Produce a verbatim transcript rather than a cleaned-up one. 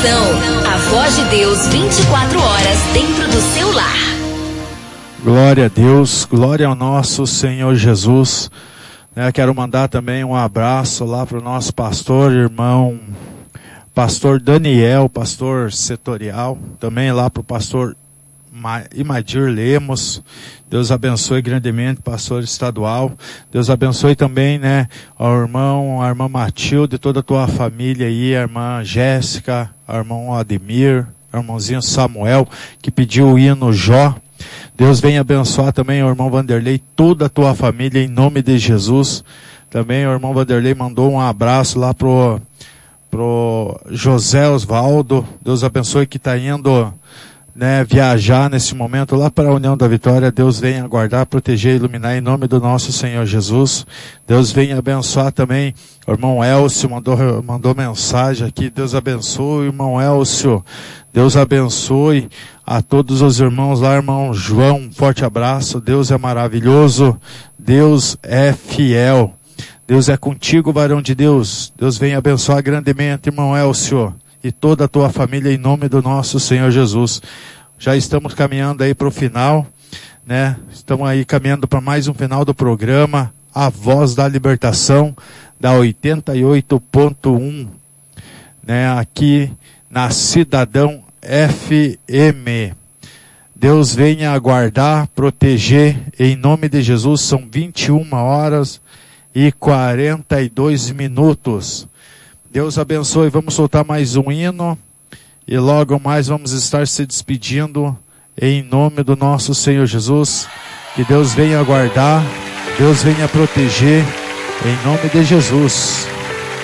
Atenção, a voz de Deus vinte e quatro horas dentro do seu lar. Glória a Deus, glória ao nosso Senhor Jesus. Eu quero mandar também um abraço lá para o nosso pastor, irmão, pastor Daniel, pastor setorial, também lá para o pastor Imadir Lemos. Deus abençoe grandemente, pastor estadual. Deus abençoe também, né, ao irmão, a irmã Matilde, toda a tua família aí, a irmã Jéssica, o irmão Ademir, o irmãozinho Samuel, que pediu o hino Jó. Deus venha abençoar também o irmão Vanderlei, toda a tua família, em nome de Jesus. Também o irmão Vanderlei mandou um abraço lá pro, pro José Osvaldo. Deus abençoe que está indo, né, viajar nesse momento lá para a União da Vitória. Deus venha guardar, proteger e iluminar em nome do nosso Senhor Jesus. Deus venha abençoar também o irmão Elcio, mandou, mandou mensagem aqui. Deus abençoe, irmão Elcio. Deus abençoe a todos os irmãos lá, irmão João, um forte abraço. Deus é maravilhoso, Deus é fiel. Deus é contigo, varão de Deus. Deus venha abençoar grandemente, irmão Elcio, e toda a tua família, em nome do nosso Senhor Jesus. Já estamos caminhando aí para o final, né? Estamos aí caminhando para mais um final do programa, A Voz da Libertação, da oitenta e oito ponto um, né? Aqui na Cidadão F M. Deus venha aguardar, proteger, em nome de Jesus. São vinte e uma horas e quarenta e dois minutos. Deus abençoe. Vamos soltar mais um hino e logo mais vamos estar se despedindo em nome do nosso Senhor Jesus. Que Deus venha guardar, Deus venha proteger em nome de Jesus.